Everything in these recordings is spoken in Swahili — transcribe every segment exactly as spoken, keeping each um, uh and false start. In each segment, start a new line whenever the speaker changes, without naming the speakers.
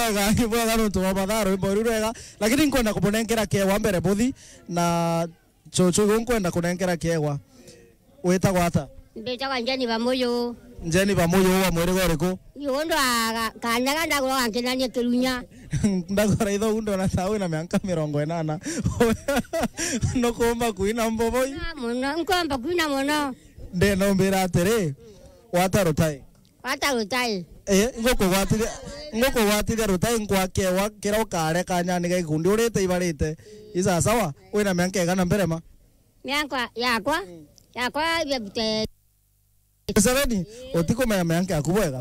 bwega bwega nuntu wa matharo imbo rwega lakini nkwenda kubonenkera kewa mbere buthi na chocho nkwenda kunenkera kewa weta gwata
mbetagwa njeni bamoyo
njeni bamoyo wa mwere goreko
yondo aga kanyaga ndagoro ankenania kirunya
ndagora itho undo na tawe na miaka mirongo inana no komba kuina mboboi
muno nkomba kuina muno
de no mbira atere wata rotai
wata rotai
eh ngoko gwatire ngoko gwatire rotai nkwake wa kira ukare kanya ni gaikundi urite ibarite isa sawa wina miaka igana mbere ma
miaka yakwa yakwa bya
Sarani, otiko menya miaka yaku bwega.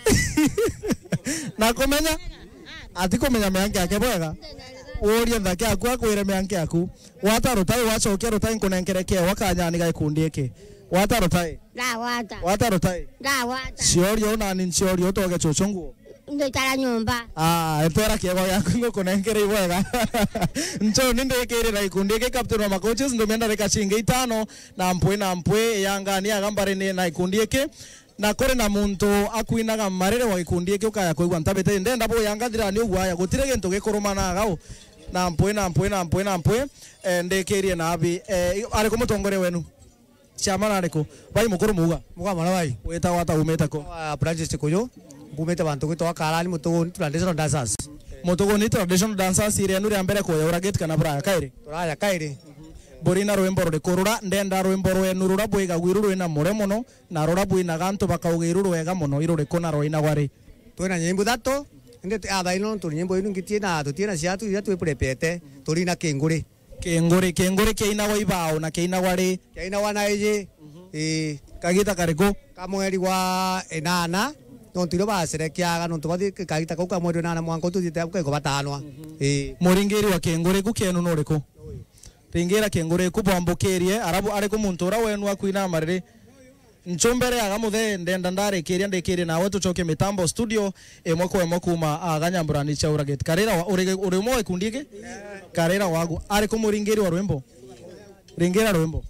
Na komenya atiko menya miaka yake bwega. Uria ndake yaku akwire miaka yaku. Wata rotai wacokia rotai nkunenkereke wakanya ni gaikundi iki. Wata rotai.
Da wata.
Wata rotai.
Da wata.
Ciorio na ni ciorio toge chochongu.
Ndo tara nyumba.
Ah, etwara kiego yaku ngukunenkere bwega. Ncho ninde kire na ikundi ke captain wa coaches ndo menda reka chinge itano na mpwe na mpwe yanga ni agambare ni na ikundi ke na kore na muntu akuinaga marere wa ikundi ke ukaya koigwa ntabete ndenda bo yanga ndira ni ugwaya gutire gento gekoromana gao na mpwe na mpwe na mpwe na mpwe ndekerie na abi ari ko mutongore wenu chama na reko bai mukuru muga
muga mara bai
weta wata umeta ko
project ko bumete bantu kwitwa karani mutugo traditional dancers
mutugo ni traditional dancers ire nuri ambere ko yura gate kana bra kaire
turaya kaire
borina rwembo ruri kurura ndenda rwembo rwenu rura bwiga gwiruru ina mure muno na rura bwina gantu bakaugiru rwega muno iruri kona rwina gwari
twina nyimbo thato inde atha ino turi nyimbo ino ngitie na tutiena ciatu ira twipurepete turi na kinguri
kinguri kinguri keina gwa ibao na keina gwari
keina wana ije eh
kagita kariko
kamweri wa enana nontiro baserekiaga nontu bathi kagita kau kamweri nana mwanko tuthite ko batanwa eh
muringiri wa kinguri ku kenu noriko ringira kinguri ku bwambukirie arabu ari ku muntu ura wenu akuina marire nchombere aga muthe ndenda ndare kiria ndekirie nawe tucoke mitambo studio emwe kwa emwe kuma aganyambura ni chaura gate karira wa uri uri mwe ikundike karira wagu ari ku muringiri wa rwembo ringira rwembo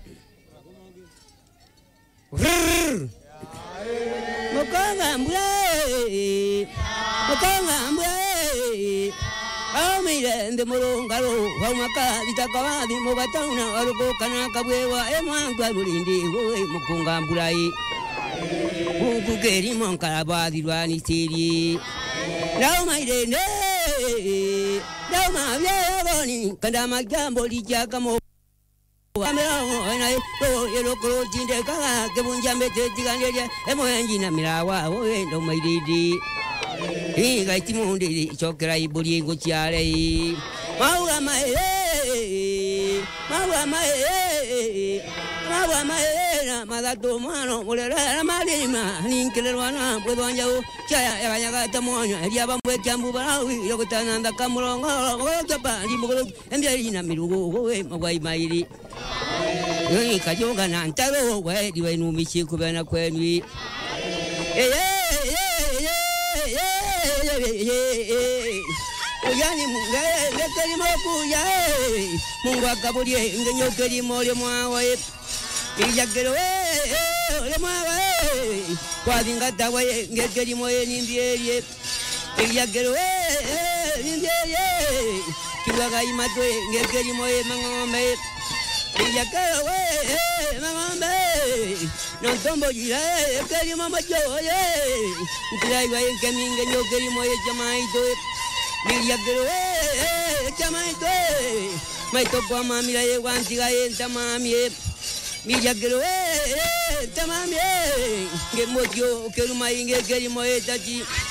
Mukanga mbure Mukanga mbure Amire nde murungaro Wamaka vitakawathi mugatauna waruko kana kabwewa Emwangwa rulindi woe mukunga mburai Mukukeri monkarabathi rwani siri Lauma irene Lauma vyagoni Kandama jambo lijaka mo Amero na yo yelo kro jinde kanga kebunja mete tiganyeje emoyanji na mirawa oe ndo mairidi i gaiti mundi chokera ibuli ngo chiare mawa mae mawa mae mawa mae na madato mano mulera malima ninkelwana bwanja chaya yabanyaga tamonyo yaba mbwe kyambu barawi yokutana ndakamulongo ngotapa limugolo embye ina mirugo oe magwai mairi Yoni kajonga na ntaro we diwe numichi kubana kwenu. Eh eh eh Oyani munga lekeri mokuya Mungu akabulie ngenyokeri mole mwawe Ijagero eh le mwawe Kwa dingata we ngekeri moye nimbiye Ijagero eh nimbiye Kiwaga imatwe ngekeri moye mangombe Yakara we mangombe no tombo jira keri mama joye ntirai wa keminge nyokeri moye jamaito yakara we jamaito maito kwa mamira ye wantiga ye tamami yakara we tamami ngemojo keruma inge keri moye tati